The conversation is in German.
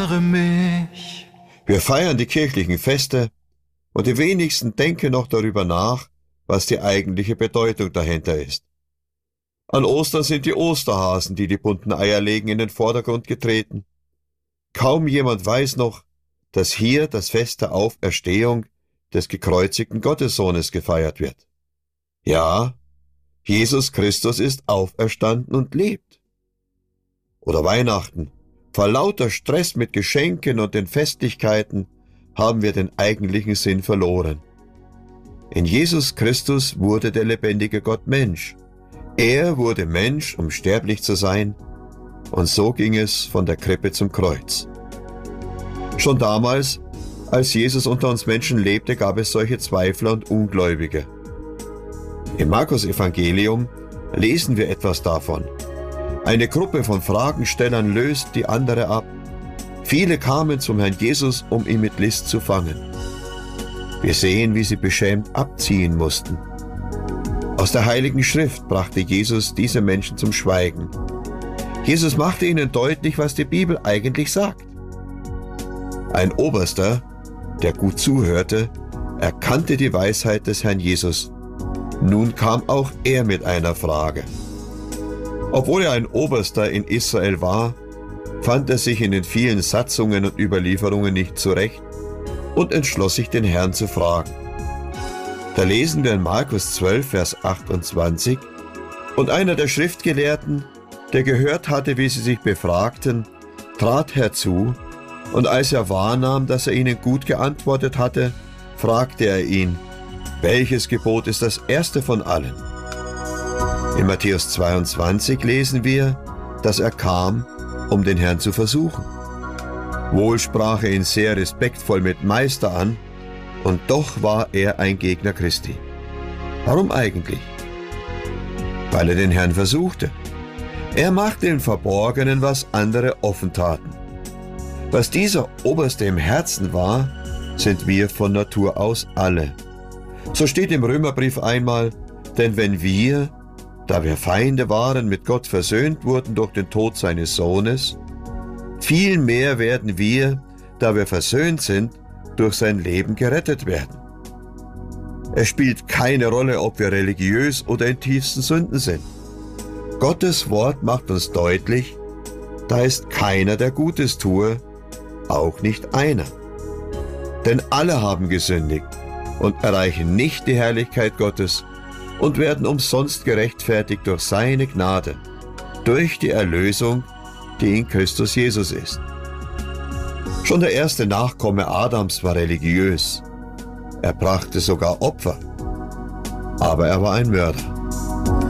mich. Wir feiern die kirchlichen Feste und die wenigsten denken noch darüber nach, was die eigentliche Bedeutung dahinter ist. An Ostern sind die Osterhasen, die bunten Eier legen, in den Vordergrund getreten. Kaum jemand weiß noch, dass hier das Fest der Auferstehung des gekreuzigten Gottessohnes gefeiert wird. Ja, Jesus Christus ist auferstanden und lebt. Oder Weihnachten. Vor lauter Stress mit Geschenken und den Festlichkeiten haben wir den eigentlichen Sinn verloren. In Jesus Christus wurde der lebendige Gott Mensch. Er wurde Mensch, um sterblich zu sein, und so ging es von der Krippe zum Kreuz. Schon damals, als Jesus unter uns Menschen lebte, gab es solche Zweifler und Ungläubige. Im Markus-Evangelium lesen wir etwas davon. Eine Gruppe von Fragenstellern löst die andere ab. Viele kamen zum Herrn Jesus, um ihn mit List zu fangen. Wir sehen, wie sie beschämt abziehen mussten. Aus der Heiligen Schrift brachte Jesus diese Menschen zum Schweigen. Jesus machte ihnen deutlich, was die Bibel eigentlich sagt. Ein Oberster, der gut zuhörte, erkannte die Weisheit des Herrn Jesus. Nun kam auch er mit einer Frage. Obwohl er ein Oberster in Israel war, fand er sich in den vielen Satzungen und Überlieferungen nicht zurecht und entschloss sich, den Herrn zu fragen. Da lesen wir in Markus 12, Vers 28, und einer der Schriftgelehrten, der gehört hatte, wie sie sich befragten, trat herzu, und als er wahrnahm, dass er ihnen gut geantwortet hatte, fragte er ihn, welches Gebot ist das erste von allen? In Matthäus 22 lesen wir, dass er kam, um den Herrn zu versuchen. Wohl sprach er ihn sehr respektvoll mit Meister an, und doch war er ein Gegner Christi. Warum eigentlich? Weil er den Herrn versuchte. Er machte im Verborgenen, was andere offen taten. Was dieser Oberste im Herzen war, sind wir von Natur aus alle. So steht im Römerbrief einmal, denn wenn wir, da wir Feinde waren, mit Gott versöhnt wurden durch den Tod seines Sohnes, vielmehr werden wir, da wir versöhnt sind, durch sein Leben gerettet werden. Es spielt keine Rolle, ob wir religiös oder in tiefsten Sünden sind. Gottes Wort macht uns deutlich, da ist keiner, der Gutes tue, auch nicht einer. Denn alle haben gesündigt und erreichen nicht die Herrlichkeit Gottes und werden umsonst gerechtfertigt durch seine Gnade, durch die Erlösung, die in Christus Jesus ist. Schon der erste Nachkomme Adams war religiös. Er brachte sogar Opfer, aber er war ein Mörder.